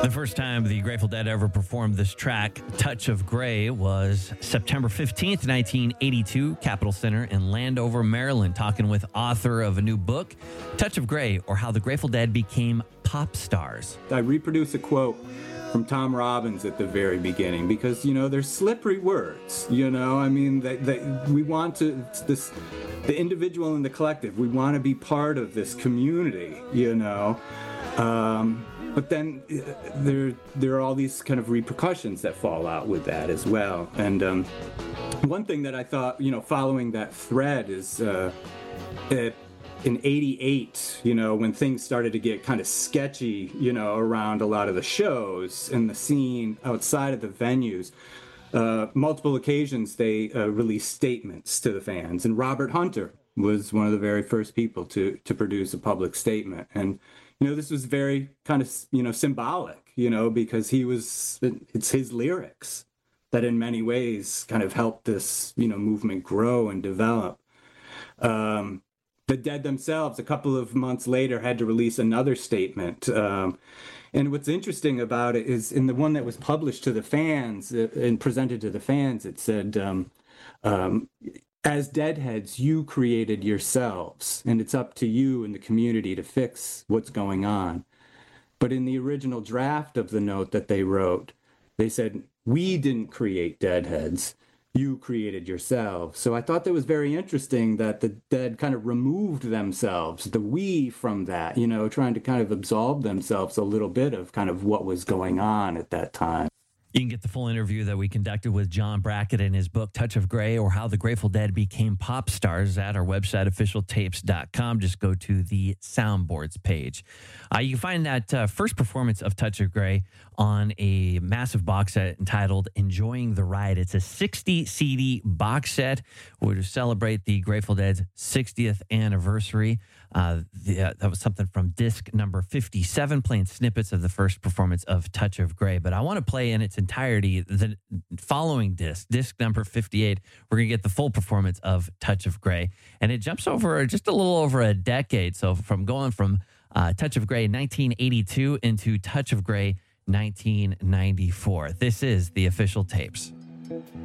The first time the Grateful Dead ever performed this track, Touch of Grey, was September 15th, 1982, Capitol Center in Landover, Maryland, talking with author of a new book, Touch of Grey, or How the Grateful Dead Became Pop Stars. I reproduce a quote from Tom Robbins at the very beginning because, there's slippery words, I mean, we want to, the individual and the collective, we want to be part of this community, But then there are all these kind of repercussions that fall out with that as well. And one thing that I thought, following that thread is in '88, when things started to get kind of sketchy, around a lot of the shows and the scene outside of the venues, multiple occasions they released statements to the fans. And Robert Hunter was one of the very first people to produce a public statement. And this was very kind of, symbolic, because it's his lyrics that in many ways kind of helped this, movement grow and develop. The Dead themselves, a couple of months later, had to release another statement. And what's interesting about it is in the one that was published to the fans and presented to the fans, it said, as Deadheads, you created yourselves, and it's up to you and the community to fix what's going on. But in the original draft of the note that they wrote, they said, we didn't create Deadheads, you created yourselves. So I thought that was very interesting that the Dead kind of removed themselves, the we from that, trying to kind of absolve themselves a little bit of kind of what was going on at that time. You can get the full interview that we conducted with John Brackett in his book, Touch of Grey, or How the Grateful Dead Became Pop Stars at our website, officialtapes.com. Just go to the soundboards page. You can find that first performance of Touch of Grey on a massive box set entitled Enjoying the Ride. It's a 60 CD box set to celebrate the Grateful Dead's 60th anniversary. That was something from disc number 57, playing snippets of the first performance of Touch of Grey. But I want to play in its entirety the following disc number 58. We're going to get the full performance of Touch of Grey. And it jumps over just a little over a decade. So going from Touch of Grey 1982 into Touch of Grey 1994. This is the Official Tapes.